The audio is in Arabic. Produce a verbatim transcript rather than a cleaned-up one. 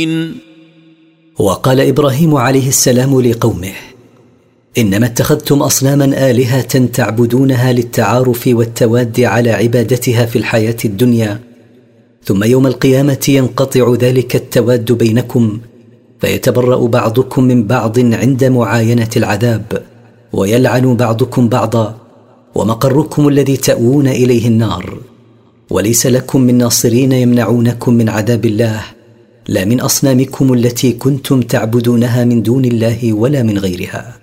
وقال إبراهيم عليه السلام لقومه: إنما اتخذتم أصناما آلهة تعبدونها للتعارف والتواد على عبادتها في الحياة الدنيا، ثم يوم القيامة ينقطع ذلك التواد بينكم، فيتبرأ بعضكم من بعض عند معاينة العذاب، ويلعن بعضكم بعضا، ومقركم الذي تأوون إليه النار، وليس لكم من ناصرين يمنعونكم من عذاب الله، لا من أصنامكم التي كنتم تعبدونها من دون الله ولا من غيرها.